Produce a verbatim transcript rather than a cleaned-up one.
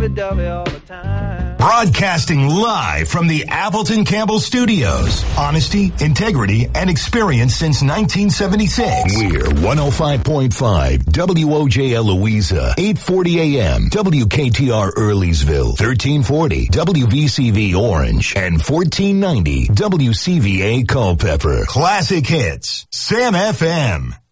lovey-dovey all the time. Broadcasting live from the Appleton Campbell Studios. Honesty, integrity, and experience since nineteen seventy-six. We're one oh five point five W O J L Louisa, eight forty A M, W K T R Earlysville, thirteen forty W V C V Orange, and fourteen ninety W C V A Culpeper. Classic hits, Sam F M.